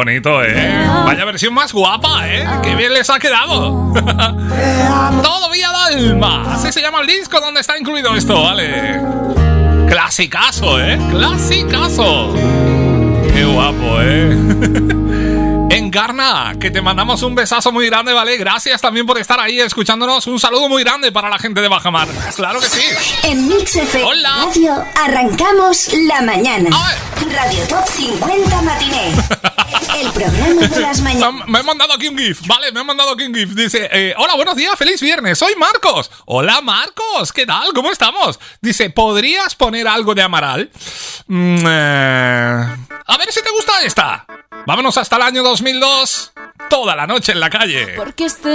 bonito, Vaya versión más guapa, Qué bien les ha quedado. Todo Vía Dalma. Así se llama el disco donde está incluido esto, vale. Clasicazo, Clasicazo. Qué guapo, Encarna, que te mandamos un besazo muy grande, ¿vale? Gracias también por estar ahí escuchándonos. Un saludo muy grande para la gente de Bajamar. Claro que sí. En Mix FM Hola. Radio arrancamos la mañana. Radio Top 50 Matiné. El programa de las mañanas. Me han mandado aquí un GIF, ¿vale? Me han mandado aquí un GIF. Dice, hola, buenos días, feliz viernes. Soy Marcos. Hola, Marcos. ¿Qué tal? ¿Cómo estamos? Dice, ¿podrías poner algo de Amaral? A ver si te gusta esta. Vámonos hasta el año 2002. Toda la noche en la calle. Porque